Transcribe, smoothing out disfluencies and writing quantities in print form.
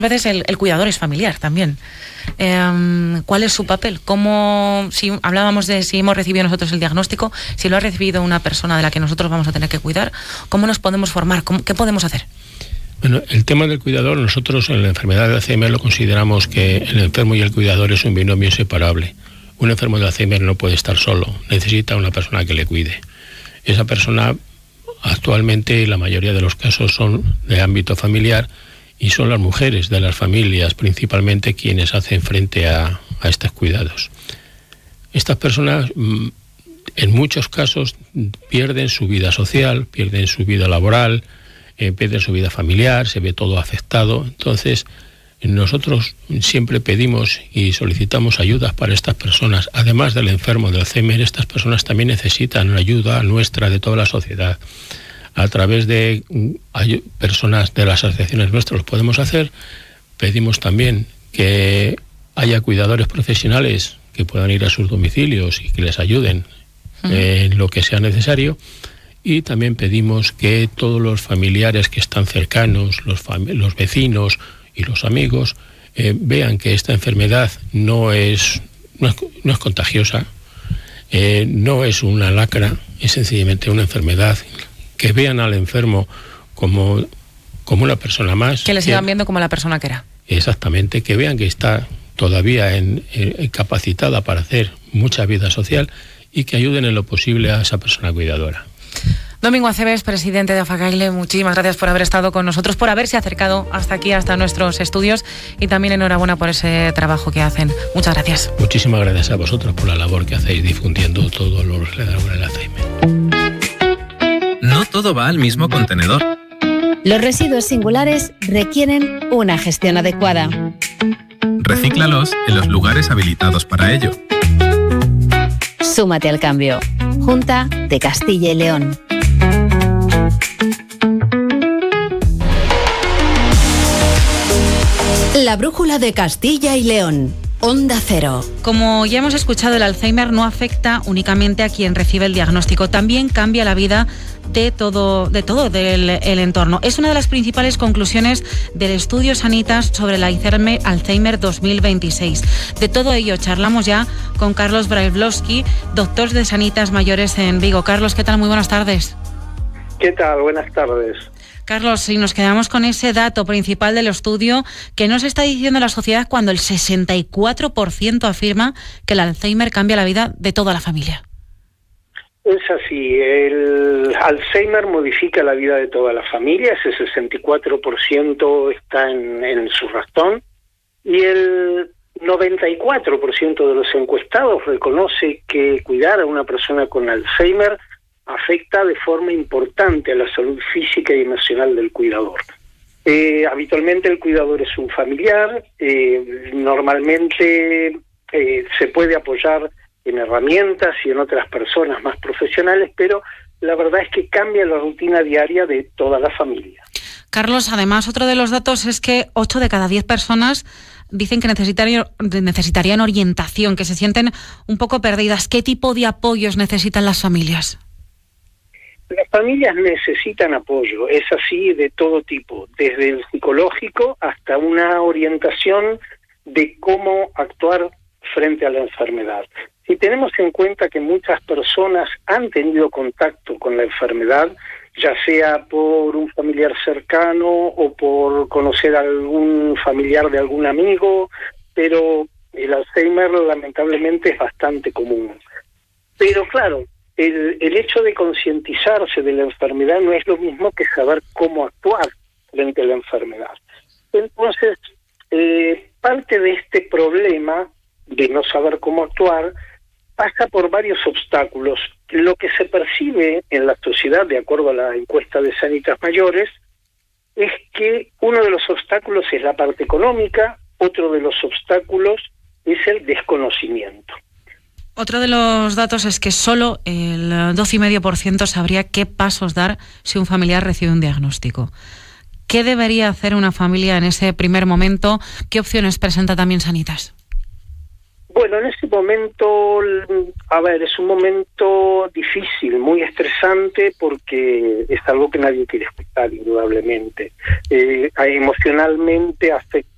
A veces el cuidador es familiar también. ¿Cuál es su papel? Si hablábamos de si hemos recibido nosotros el diagnóstico, si lo ha recibido una persona de la que nosotros vamos a tener que cuidar, ¿cómo nos podemos formar? ¿Qué podemos hacer? Bueno, el tema del cuidador, nosotros en la enfermedad de Alzheimer lo consideramos que el enfermo y el cuidador es un binomio inseparable. Un enfermo de Alzheimer no puede estar solo, necesita una persona que le cuide. Esa persona actualmente, la mayoría de los casos son de ámbito familiar, y son las mujeres de las familias principalmente quienes hacen frente a estos cuidados. Estas personas en muchos casos pierden su vida social, pierden su vida laboral, pierden su vida familiar, se ve todo afectado. Entonces, nosotros siempre pedimos y solicitamos ayudas para estas personas. Además del enfermo de Alzheimer, estas personas también necesitan ayuda nuestra, de toda la sociedad. A través de personas de las asociaciones nuestras lo podemos hacer. Pedimos también que haya cuidadores profesionales que puedan ir a sus domicilios y que les ayuden en lo que sea necesario. Y también pedimos que todos los familiares que están cercanos, los vecinos y los amigos, vean que esta enfermedad no es contagiosa, no es una lacra, es sencillamente una enfermedad. Que vean al enfermo como una persona más. Que le sigan viendo como la persona que era. Exactamente, que vean que está todavía capacitada para hacer mucha vida social y que ayuden en lo posible a esa persona cuidadora. Domingo Aceves, presidente de AFACAILE, muchísimas gracias por haber estado con nosotros, por haberse acercado hasta aquí, hasta nuestros estudios, y también enhorabuena por ese trabajo que hacen. Muchas gracias. Muchísimas gracias a vosotros por la labor que hacéis difundiendo todo lo relacionado con el Alzheimer. No todo va al mismo contenedor. Los residuos singulares requieren una gestión adecuada. Recíclalos en los lugares habilitados para ello. Súmate al cambio. Junta de Castilla y León. La brújula de Castilla y León. Onda Cero. Como ya hemos escuchado, el Alzheimer no afecta únicamente a quien recibe el diagnóstico, también cambia la vida de todo el entorno. Es una de las principales conclusiones del estudio Sanitas sobre el Alzheimer 2026. De todo ello charlamos ya con Carlos Brailovsky, doctor de Sanitas Mayores en Vigo. Carlos, ¿qué tal? Muy buenas tardes. ¿Qué tal? Buenas tardes. Carlos, si nos quedamos con ese dato principal del estudio, ¿qué nos está diciendo la sociedad cuando el 64% afirma que el Alzheimer cambia la vida de toda la familia? Es así, el Alzheimer modifica la vida de toda la familia, ese 64% está en su ratón, y el 94% de los encuestados reconoce que cuidar a una persona con Alzheimer afecta de forma importante a la salud física y emocional del cuidador. Habitualmente el cuidador es un familiar, normalmente se puede apoyar en herramientas y en otras personas más profesionales, pero la verdad es que cambia la rutina diaria de toda la familia. Carlos, además, otro de los datos es que 8 de cada 10 personas dicen que necesitarían orientación, que se sienten un poco perdidas. ¿Qué tipo de apoyos necesitan las familias? Las familias necesitan apoyo, es así de todo tipo, desde el psicológico hasta una orientación de cómo actuar frente a la enfermedad. Si tenemos en cuenta que muchas personas han tenido contacto con la enfermedad, ya sea por un familiar cercano o por conocer a algún familiar de algún amigo, pero el Alzheimer lamentablemente es bastante común. Pero claro, el hecho de concientizarse de la enfermedad no es lo mismo que saber cómo actuar frente a la enfermedad. Entonces, parte de este problema de no saber cómo actuar pasa por varios obstáculos. Lo que se percibe en la sociedad, de acuerdo a la encuesta de Sanitas Mayores, es que uno de los obstáculos es la parte económica, otro de los obstáculos es el desconocimiento. Otro de los datos es que solo el 12,5% sabría qué pasos dar si un familiar recibe un diagnóstico. ¿Qué debería hacer una familia en ese primer momento? ¿Qué opciones presenta también Sanitas? Bueno, en ese momento, es un momento difícil, muy estresante, porque es algo que nadie quiere escuchar, indudablemente. Emocionalmente afecta